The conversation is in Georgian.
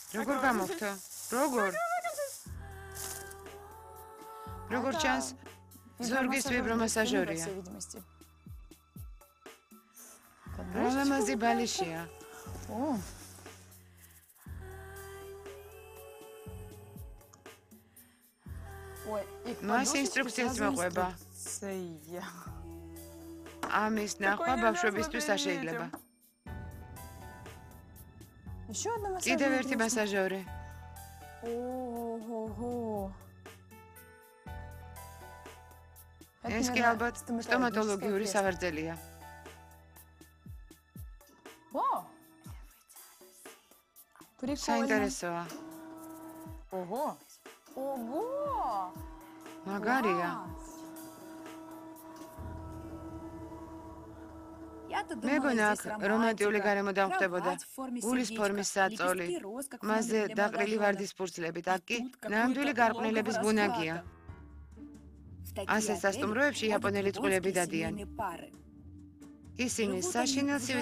როგორ გამოგთო? როგორ? როგორ ჩანს? ზურგის ვიბრომასაჟორია. რა ლამაზი ბალიშია. მას ინსტრუქციაც მოყვება. ამის ნახვა ბავშვებისთვის არ შეიძლება. კიდევ ერთი მასაჟორი. ეს კი ალბათ სტომატოლოგიური სავარძელია. საინტერესოა. მაგარია. მეგონა აქ რომანტიული გარემო დამხვდებოდა. გულის ფორმის საწოლი. მასზე დაყრილი ვარდის ფურცლებით. აქ კი ნამდვილი გარყვნილების ბუნაგია. ასე სასტუმროებში იაპონელი წყვილები დადიან. ისინი საშინელ